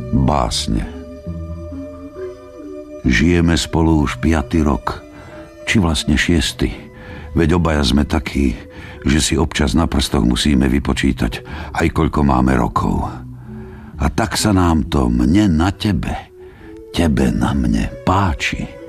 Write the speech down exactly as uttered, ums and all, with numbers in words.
Básne. Žijeme spolu už piaty rok, či vlastne šiesty. Veď obaja sme takí, že si občas na prstoch musíme vypočítať, aj koľko máme rokov. A tak sa nám to mne na tebe, tebe na mne páči.